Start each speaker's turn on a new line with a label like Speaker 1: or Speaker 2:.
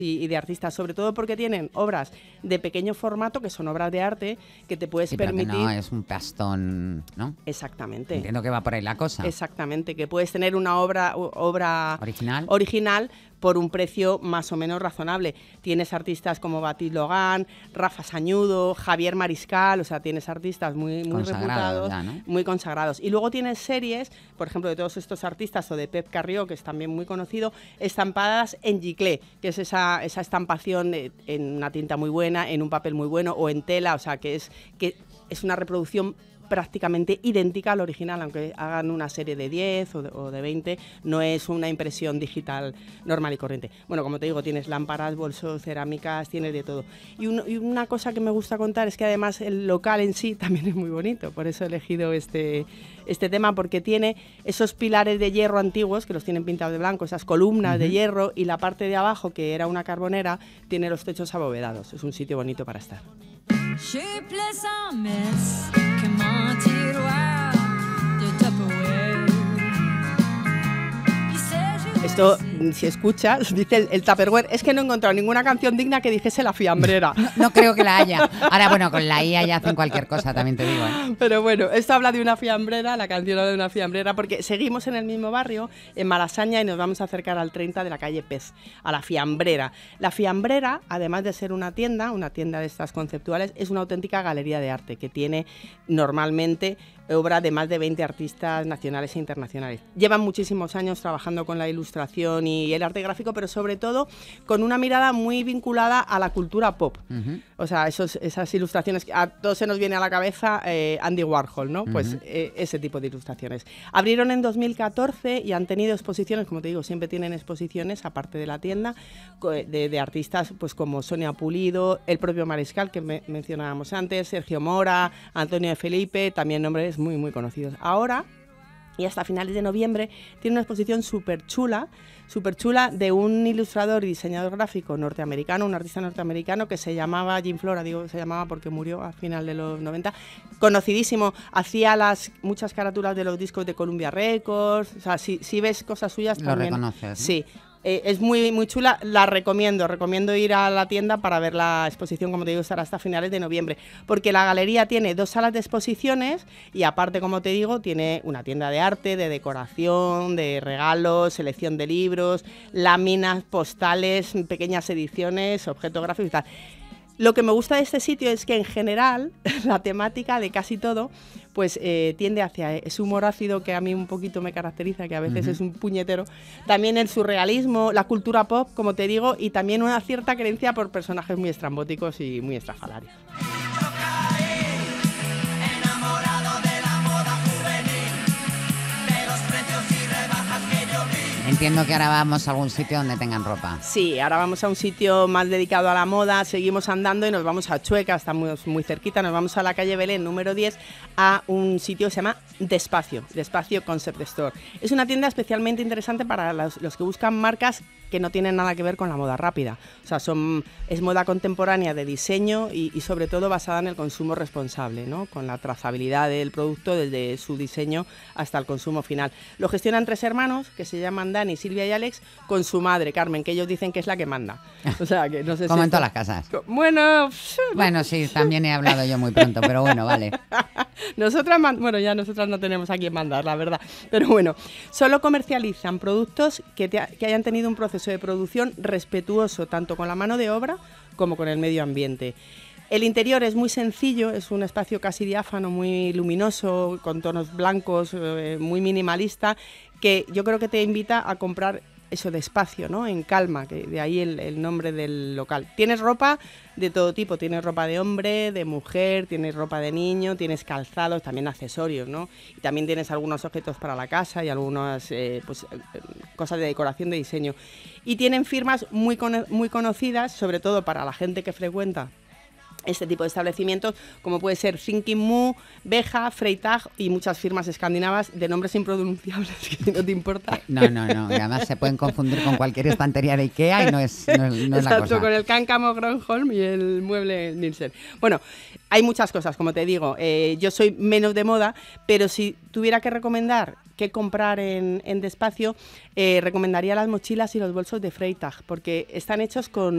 Speaker 1: y de artistas, sobre todo porque tienen obras de pequeño formato, que son obras de arte, que te puedes permitir...
Speaker 2: Pero que no es un pastón, ¿no?
Speaker 1: Exactamente.
Speaker 2: Entiendo que va por ahí la cosa.
Speaker 1: Exactamente, que puedes tener una obra original por un precio más o menos razonable. Tienes artistas como Batis Logan, Rafa Sañudo, Javier Mariscal, o sea, tienes artistas muy reputados,
Speaker 2: ya, ¿no?
Speaker 1: muy consagrados. Y luego tienes series, por ejemplo, de todos estos artistas, o de Pep Carrió, que es también muy conocido, estampadas en giclé, que es esa estampación en una tinta muy buena, en un papel muy bueno, o en tela, o sea, que es una reproducción prácticamente idéntica al original, aunque hagan una serie de 10 o de 20, no es una impresión digital normal y corriente. Bueno, como te digo, tienes lámparas, bolsos, cerámicas, tienes de todo. Y una cosa que me gusta contar es que además el local en sí también es muy bonito, por eso he elegido este tema, porque tiene esos pilares de hierro antiguos, que los tienen pintados de blanco, esas columnas de hierro, y la parte de abajo, que era una carbonera, tiene los techos abovedados. Es un sitio bonito para estar. Shapeless a mess, come on, tiroir de Tupperware. Esto, si escuchas, dice el Tupperware, es que no he encontrado ninguna canción digna que dijese La Fiambrera.
Speaker 2: No creo que la haya. Ahora, bueno, con la IA ya hacen cualquier cosa, también te digo, ¿eh?
Speaker 1: Pero bueno, esto habla de una fiambrera, la canción habla de una fiambrera, porque seguimos en el mismo barrio, en Malasaña, y nos vamos a acercar al 30 de la calle Pez, a La Fiambrera. La Fiambrera, además de ser una tienda de estas conceptuales, es una auténtica galería de arte, que tiene normalmente obra de más de 20 artistas nacionales e internacionales. Llevan muchísimos años trabajando con la ilustración y el arte gráfico, pero sobre todo con una mirada muy vinculada a la cultura pop. O sea, esas ilustraciones, a todos se nos viene a la cabeza Andy Warhol, ¿no? Pues ese tipo de ilustraciones. Abrieron en 2014 y han tenido exposiciones, como te digo, siempre tienen exposiciones, aparte de la tienda, de artistas pues como Sonia Pulido, el propio Mariscal, que mencionábamos antes, Sergio Mora, Antonio de Felipe, también nombres muy, muy conocidos. Ahora, y hasta finales de noviembre, tiene una exposición súper chula de un ilustrador y diseñador gráfico norteamericano, un artista norteamericano que se llamaba Jim Flora, digo se llamaba porque murió a final de los 90, conocidísimo, hacía muchas carátulas de los discos de Columbia Records, o sea, si ves cosas suyas
Speaker 2: lo
Speaker 1: también...
Speaker 2: reconoces, ¿no?
Speaker 1: Sí. Es muy, muy chula, la recomiendo ir a la tienda para ver la exposición, como te digo, estará hasta finales de noviembre, porque la galería tiene 2 salas de exposiciones y aparte, como te digo, tiene una tienda de arte, de decoración, de regalos, selección de libros, láminas, postales, pequeñas ediciones, objetos gráficos y tal. Lo que me gusta de este sitio es que en general la temática de casi todo pues tiende hacia ese humor ácido que a mí un poquito me caracteriza, que a veces es un puñetero, también el surrealismo, la cultura pop, como te digo, y también una cierta creencia por personajes muy estrambóticos y muy estrafalarios.
Speaker 2: Entiendo que ahora vamos a algún sitio donde tengan ropa.
Speaker 1: Sí, ahora vamos a un sitio más dedicado a la moda, seguimos andando y nos vamos a Chueca, estamos muy cerquita, nos vamos a la calle Belén número 10 a un sitio que se llama Despacio Concept Store. Es una tienda especialmente interesante para los que buscan marcas que no tienen nada que ver con la moda rápida. O sea, es moda contemporánea de diseño y sobre todo basada en el consumo responsable, ¿no? Con la trazabilidad del producto desde su diseño hasta el consumo final. Lo gestionan 3 hermanos que se llaman Dani, Silvia y Alex, con su madre, Carmen, que ellos dicen que es la que manda. O sea, que no sé
Speaker 2: como
Speaker 1: si
Speaker 2: en todas las casas.
Speaker 1: Bueno,
Speaker 2: sí, también he hablado yo muy pronto, pero bueno, vale.
Speaker 1: Nosotras no tenemos a quién mandar, la verdad. Pero bueno, solo comercializan productos que hayan tenido un proceso de producción respetuoso tanto con la mano de obra como con el medio ambiente. El interior es muy sencillo, es un espacio casi diáfano, muy luminoso, con tonos blancos, muy minimalista, que yo creo que te invita a comprar eso despacio, ¿no? En calma, que de ahí el nombre del local. Tienes ropa de todo tipo, tienes ropa de hombre, de mujer, tienes ropa de niño, tienes calzados, también accesorios, ¿no? Y también tienes algunos objetos para la casa y algunas cosas de decoración, de diseño. Y tienen firmas muy conocidas, sobre todo para la gente que frecuenta este tipo de establecimientos, como puede ser Thinking Moo, Beja, Freytag y muchas firmas escandinavas de nombres impronunciables, que no te importa.
Speaker 2: No, y además se pueden confundir con cualquier estantería de Ikea y no es la cosa.
Speaker 1: Con el Cáncamo Gronholm y el mueble Nielsen. Bueno, hay muchas cosas, como te digo, yo soy menos de moda, pero si tuviera que recomendar qué comprar en Despacio, recomendaría las mochilas y los bolsos de Freytag, porque están hechos con